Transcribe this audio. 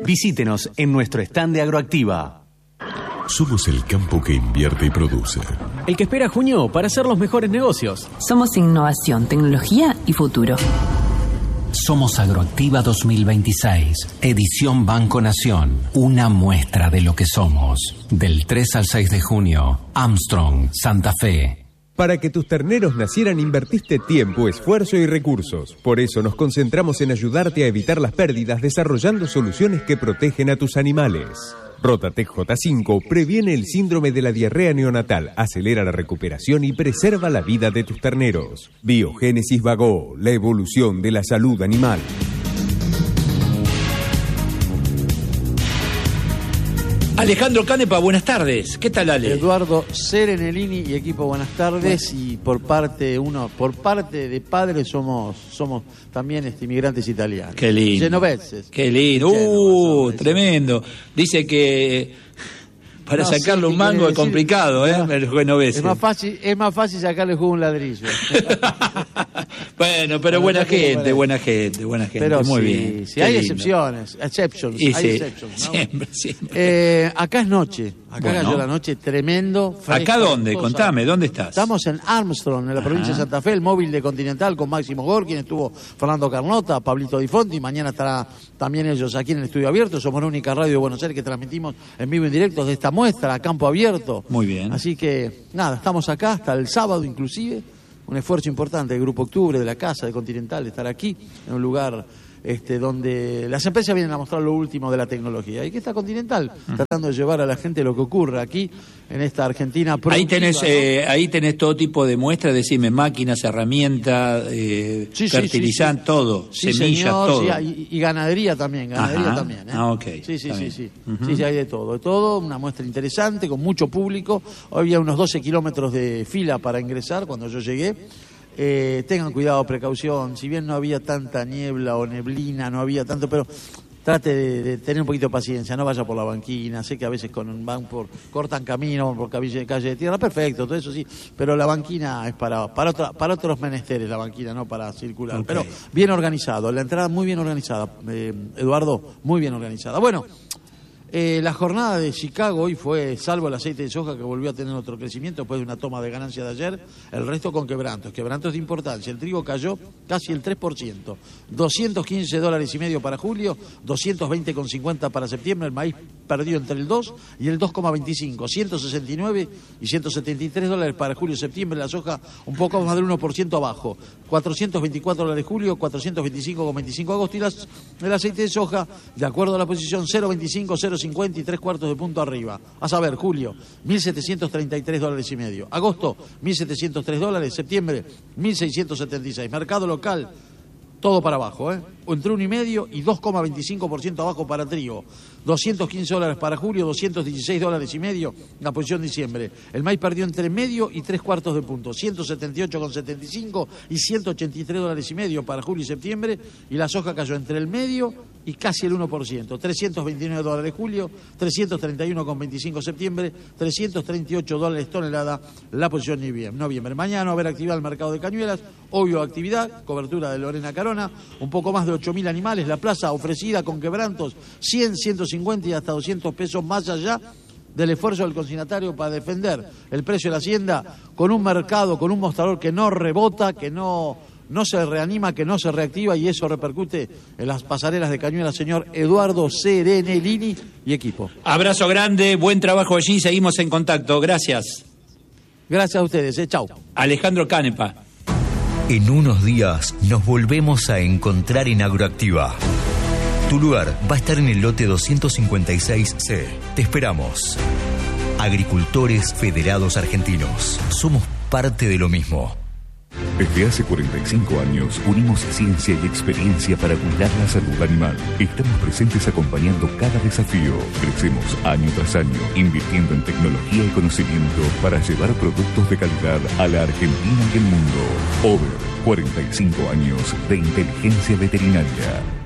Visítenos en nuestro stand de Agroactiva. Somos el campo que invierte y produce. El que espera junio para hacer los mejores negocios. Somos innovación, tecnología y futuro. Somos Agroactiva 2026, edición Banco Nación. Una muestra de lo que somos. Del 3 al 6 de junio, Armstrong, Santa Fe. Para que tus terneros nacieran invertiste tiempo, esfuerzo y recursos. Por eso nos concentramos en ayudarte a evitar las pérdidas desarrollando soluciones que protegen a tus animales. Rotatec J5 previene el síndrome de la diarrea neonatal, acelera la recuperación y preserva la vida de tus terneros. Biogénesis Vago, la evolución de la salud animal. Alejandro Canepa, buenas tardes. ¿Qué tal, Ale? Eduardo Serenelini y equipo, buenas tardes. Y por parte de padres somos también inmigrantes italianos. Qué lindo. Genoveses. Qué lindo. Tremendo. Dice que para sacarle un mango es complicado, el genovese. Es más fácil sacarle jugo a un ladrillo. Bueno, pero buena gente. Pero muy sí, bien. Sí, hay exceptions, ¿no? Siempre. Acá es noche. Acá cayó la noche tremendo. Fresca, ¿Acá dónde? Contame, ¿dónde estás? Estamos en Armstrong, en la provincia de Santa Fe, el móvil de Continental con Máximo Gorkin, estuvo Fernando Carnota, Pablito Di Fonti, mañana estará también ellos aquí en el estudio abierto. Somos la única radio de Buenos Aires que transmitimos en vivo y en directo de esta muestra a campo abierto. Muy bien. Así que, nada, estamos acá hasta el sábado inclusive. Un esfuerzo importante del Grupo Octubre, de la Casa de Continental, de estar aquí en un lugar donde las empresas vienen a mostrar lo último de la tecnología. Y que está Continental, tratando de llevar a la gente lo que ocurre aquí, en esta Argentina productiva. Ahí tenés todo tipo de muestras, decime, máquinas, herramientas, fertilizantes, todo, sí, semillas, señor, todo. Sí, y ganadería también, Okay. Sí, hay de todo, una muestra interesante, con mucho público. Hoy había unos 12 kilómetros de fila para ingresar cuando yo llegué. Tengan cuidado, precaución, si bien no había tanta niebla o neblina, no había tanto, pero trate de tener un poquito de paciencia, no vaya por la banquina, sé que a veces cortan camino por calle de tierra, perfecto, todo eso sí, pero la banquina es para otros menesteres, la banquina, no para circular, okay. Pero bien organizado, la entrada muy bien organizada, Eduardo, muy bien organizada. Bueno, la jornada de Chicago hoy fue, salvo el aceite de soja que volvió a tener otro crecimiento después de una toma de ganancia de ayer, el resto con quebrantos de importancia. El trigo cayó casi el 3%, $215.50 para julio, 220,50 para septiembre. El maíz perdió entre el 2 y el 2,25, 169 y $173 para julio y septiembre. La soja un poco más del 1% abajo, $424 julio, 425,25 agosto. Y el aceite de soja, de acuerdo a la posición, 0,25, 0,50 y 3/4 de punto arriba. A saber, julio, $1.733.50. Agosto, $1.703. Septiembre, $1.676. Mercado local, todo para abajo, entre 1,5 y 2,25% abajo para trigo. $215 para julio, $216.50 la posición de diciembre. El maíz perdió entre medio y 3/4 de punto, 178,75 y $183.50 para julio y septiembre. Y la soja cayó entre el medio y casi el 1%, $329 julio, 331,25 septiembre, $338 tonelada la posición noviembre. Mañana va a haber actividad al mercado de Cañuelas, obvio actividad, cobertura de Lorena Carona, un poco más de 8.000 animales, la plaza ofrecida con quebrantos 100, 150 y hasta 200 pesos más allá del esfuerzo del consignatario para defender el precio de la hacienda, con un mercado, con un mostrador que no rebota, que no se reanima, que no se reactiva, y eso repercute en las pasarelas de Cañuelas. Señor Eduardo Serenelini y equipo. Abrazo grande, buen trabajo allí, seguimos en contacto, gracias. Gracias a ustedes, chau. Alejandro Canepa. En unos días nos volvemos a encontrar en Agroactiva. Tu lugar va a estar en el lote 256C. Te esperamos. Agricultores Federados Argentinos. Somos parte de lo mismo. Desde hace 45 años unimos ciencia y experiencia para cuidar la salud animal. Estamos presentes acompañando cada desafío. Crecemos año tras año, invirtiendo en tecnología y conocimiento para llevar productos de calidad a la Argentina y el mundo. Over 45 años de inteligencia veterinaria.